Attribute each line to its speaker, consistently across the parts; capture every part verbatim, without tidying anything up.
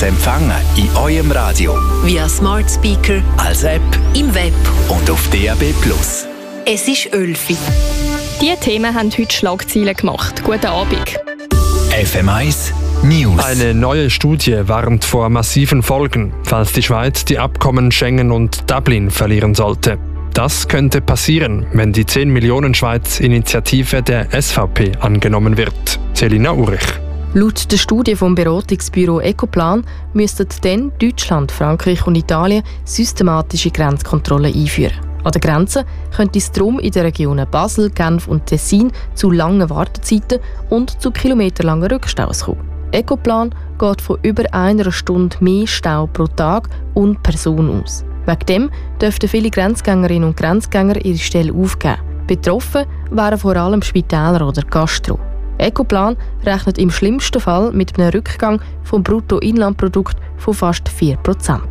Speaker 1: zu empfangen in eurem Radio.
Speaker 2: Via Smart Speaker,
Speaker 1: als App,
Speaker 2: im Web
Speaker 1: und auf D A B plus.
Speaker 2: Es ist elf Uhr.
Speaker 3: Diese Themen haben heute Schlagzeilen gemacht. Guten Abend.
Speaker 1: F M eins News.
Speaker 4: Eine neue Studie warnt vor massiven Folgen, falls die Schweiz die Abkommen Schengen und Dublin verlieren sollte. Das könnte passieren, wenn die zehn Millionen Schweiz-Initiative der S V P angenommen wird. Selina Urich.
Speaker 5: Laut der Studie vom Beratungsbüro Ecoplan müssten dann Deutschland, Frankreich und Italien systematische Grenzkontrollen einführen. An der Grenze könnte es darum in den Regionen Basel, Genf und Tessin zu langen Wartezeiten und zu kilometerlangen Rückstaus kommen. Ecoplan geht von über einer Stunde mehr Stau pro Tag und Person aus. Wegen dem dürften viele Grenzgängerinnen und Grenzgänger ihre Stelle aufgeben. Betroffen wären vor allem Spitäler oder Gastro. Ecoplan rechnet im schlimmsten Fall mit einem Rückgang vom Bruttoinlandprodukt von fast vier Prozent.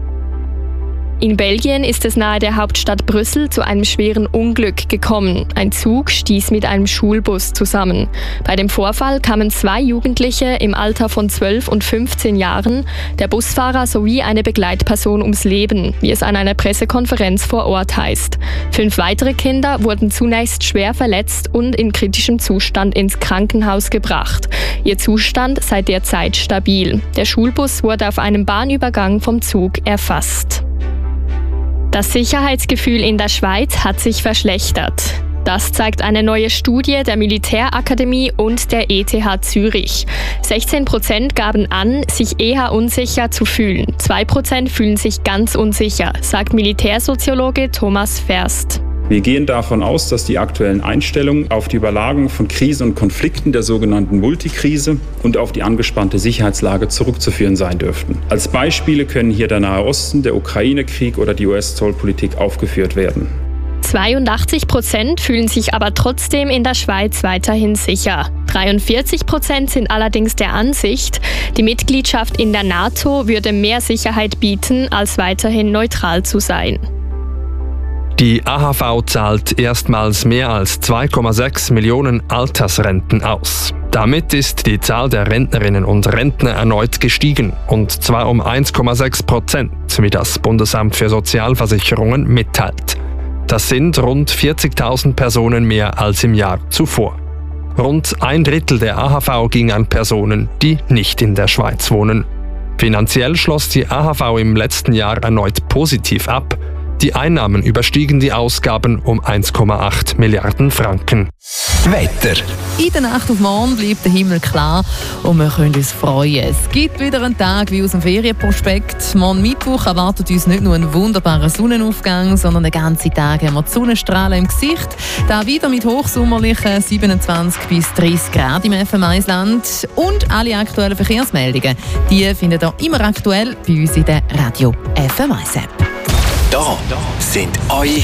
Speaker 3: In Belgien ist es nahe der Hauptstadt Brüssel zu einem schweren Unglück gekommen. Ein Zug stieß mit einem Schulbus zusammen. Bei dem Vorfall kamen zwei Jugendliche im Alter von zwölf und fünfzehn Jahren, der Busfahrer sowie eine Begleitperson ums Leben, wie es an einer Pressekonferenz vor Ort heißt. Fünf weitere Kinder wurden zunächst schwer verletzt und in kritischem Zustand ins Krankenhaus gebracht. Ihr Zustand sei derzeit stabil. Der Schulbus wurde auf einem Bahnübergang vom Zug erfasst. Das Sicherheitsgefühl in der Schweiz hat sich verschlechtert. Das zeigt eine neue Studie der Militärakademie und der E T H Zürich. sechzehn Prozent gaben an, sich eher unsicher zu fühlen. zwei Prozent fühlen sich ganz unsicher, sagt Militärsoziologe Thomas Verst.
Speaker 6: Wir gehen davon aus, dass die aktuellen Einstellungen auf die Überlagerung von Krisen und Konflikten der sogenannten Multikrise und auf die angespannte Sicherheitslage zurückzuführen sein dürften. Als Beispiele können hier der Nahe Osten, der Ukraine-Krieg oder die U S-Zollpolitik aufgeführt werden.
Speaker 3: zweiundachtzig Prozent fühlen sich aber trotzdem in der Schweiz weiterhin sicher. dreiundvierzig Prozent sind allerdings der Ansicht, die Mitgliedschaft in der NATO würde mehr Sicherheit bieten, als weiterhin neutral zu sein.
Speaker 4: Die A H V zahlt erstmals mehr als zwei Komma sechs Millionen Altersrenten aus. Damit ist die Zahl der Rentnerinnen und Rentner erneut gestiegen, und zwar um eins Komma sechs Prozent, wie das Bundesamt für Sozialversicherungen mitteilt. Das sind rund vierzigtausend Personen mehr als im Jahr zuvor. Rund ein Drittel der A H V ging an Personen, die nicht in der Schweiz wohnen. Finanziell schloss die A H V im letzten Jahr erneut positiv ab. Die Einnahmen überstiegen die Ausgaben um eins Komma acht Milliarden Franken.
Speaker 1: Wetter.
Speaker 7: In der Nacht auf morgen bleibt der Himmel klar und wir können uns freuen. Es gibt wieder einen Tag wie aus dem Ferienprospekt. Morgen Mittwoch erwartet uns nicht nur ein wunderbarer Sonnenaufgang, sondern den ganzen Tag haben wir die Sonnenstrahlen im Gesicht. Da wieder mit hochsommerlichen siebenundzwanzig bis dreißig Grad im F M eins Land. Und alle aktuellen Verkehrsmeldungen, die findet ihr immer aktuell bei uns in der Radio F M eins App.
Speaker 1: Da sind eure